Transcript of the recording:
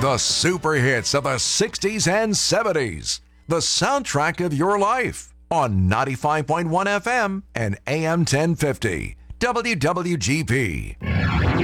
The super hits of the 60s and 70s. The soundtrack of your life on 95.1 FM and AM 1050. WWGP.